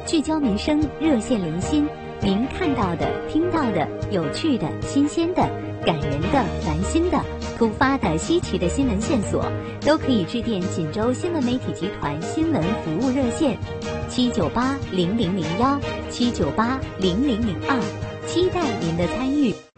聚焦民生，热线零星，您看到的、听到的、有趣的、新鲜的、感人的、烦心的、突发的、稀奇的新闻线索，都可以致电锦州新闻媒体集团新闻服务热线7980001、7980002，期待您的参与。